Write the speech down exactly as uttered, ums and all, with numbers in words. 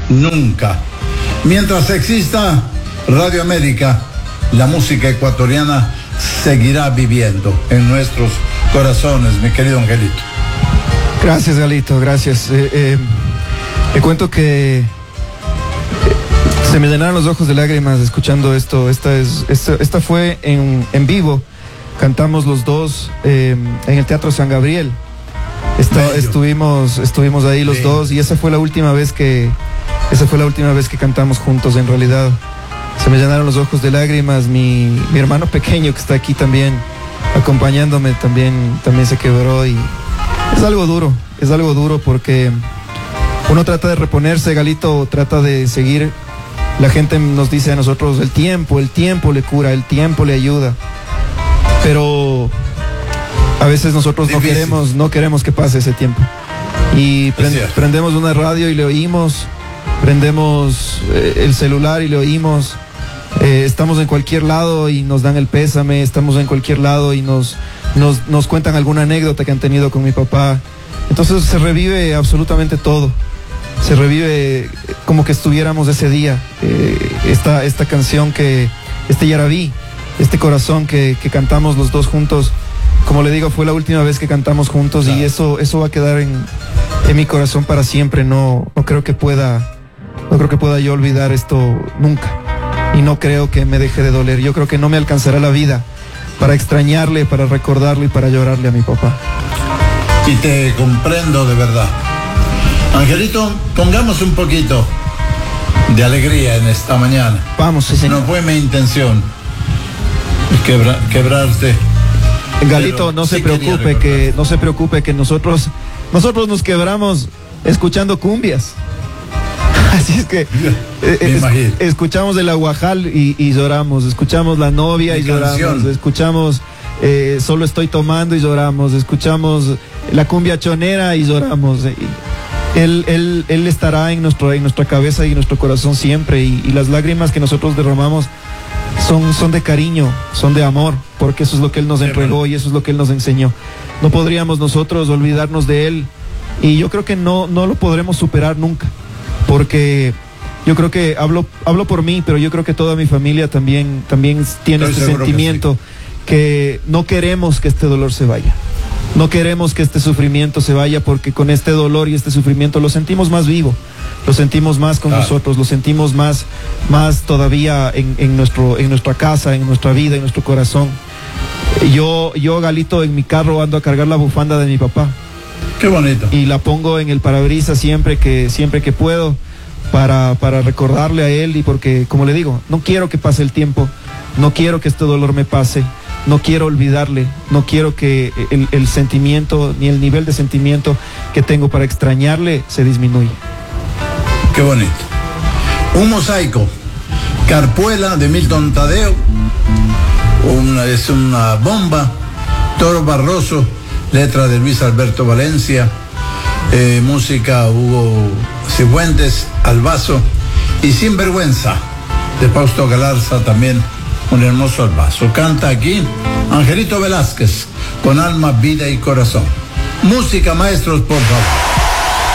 nunca. Mientras exista Radio América, la música ecuatoriana seguirá viviendo en nuestros corazones, mi querido Angelito. Gracias, Galito, gracias. Eh, eh, te cuento que se me llenaron los ojos de lágrimas escuchando esto. Esta, es, esta, esta fue en, en vivo. Cantamos los dos eh, en el Teatro San Gabriel. Esta, estuvimos, estuvimos ahí los Bello. dos y esa fue la última vez que esa fue la última vez que cantamos juntos. En realidad se me llenaron los ojos de lágrimas. Mi, mi hermano pequeño que está aquí también acompañándome también, también se quebró y es algo duro, es algo duro porque uno trata de reponerse, Galito, trata de seguir. La gente nos dice a nosotros, el tiempo, el tiempo le cura, el tiempo le ayuda. Pero a veces nosotros no queremos, no queremos que pase ese tiempo. Y prend, prendemos una radio y le oímos, prendemos eh, el celular y le oímos. Eh, estamos en cualquier lado y nos dan el pésame, estamos en cualquier lado y nos, nos, nos cuentan alguna anécdota que han tenido con mi papá. Entonces se revive absolutamente todo. Se revive como que estuviéramos ese día. Eh, esta, esta canción que, este Yaraví, este corazón que, que cantamos los dos juntos, como le digo, fue la última vez que cantamos juntos. Claro. Y eso, eso va a quedar en, en mi corazón para siempre. No, no creo que pueda, no creo que pueda yo olvidar esto nunca. Y no creo que me deje de doler. Yo creo que no me alcanzará la vida para extrañarle, para recordarle y para llorarle a mi papá. Y te comprendo de verdad. Angelito, pongamos un poquito de alegría en esta mañana. Vamos, sí, señor. No fue mi intención quebra, quebrarte. Galito, no se preocupe que no se preocupe que nosotros nosotros nos quebramos escuchando cumbias. Así es que eh, es, escuchamos el aguajal y, y lloramos, escuchamos La Novia Mi y canción. lloramos, escuchamos eh, Solo Estoy Tomando y lloramos, escuchamos la cumbia chonera y lloramos. Él, él, él estará en, nuestro, en nuestra cabeza y en nuestro corazón siempre y, y las lágrimas que nosotros derramamos son, son de cariño, son de amor, porque eso es lo que Él nos entregó y eso es lo que Él nos enseñó. No podríamos nosotros olvidarnos de Él y yo creo que no, no lo podremos superar nunca, porque yo creo que hablo, hablo por mí, pero yo creo que toda mi familia también, también tiene Estoy este sentimiento que, sí. que no queremos que este dolor se vaya. No queremos que este sufrimiento se vaya porque con este dolor y este sufrimiento lo sentimos más vivo, lo sentimos más con claro. nosotros, lo sentimos más, más todavía en, en, nuestro, en nuestra casa, en nuestra vida, en nuestro corazón. Yo, yo, Galito, en mi carro ando a cargar la bufanda de mi papá. Qué bonito. Y la pongo en el parabrisas siempre que, siempre que puedo para, para recordarle a él y porque, como le digo, no quiero que pase el tiempo, no quiero que este dolor me pase. No quiero olvidarle, no quiero que el, el sentimiento ni el nivel de sentimiento que tengo para extrañarle se disminuya. Qué bonito. Un mosaico, Carpuela de Milton Tadeo, una, es una bomba, Toro Barroso, letra de Luis Alberto Valencia, eh, música Hugo Cifuentes, Albazo y Sinvergüenza de Fausto Galarza también. Un hermoso albazo. Canta aquí Angelito Velázquez con alma, vida y corazón. Música, maestros, por favor.